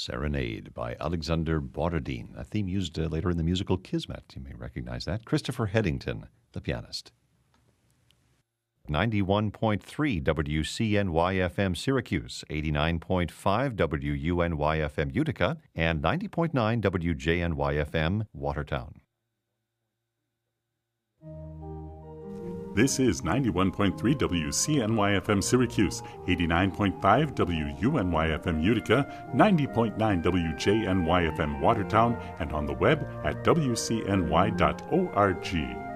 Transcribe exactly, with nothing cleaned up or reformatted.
Serenade by Alexander Borodin, a theme used uh, later in the musical Kismet. You may recognize that. Christopher Headington, the pianist. ninety-one point three W C N Y F M Syracuse, eighty-nine point five W U N Y F M Utica, and ninety point nine W J N Y F M Watertown. This is ninety-one point three W C N Y F M Syracuse, eighty-nine point five W U N Y F M Utica, ninety point nine W J N Y F M Watertown, and on the web at W C N Y dot org.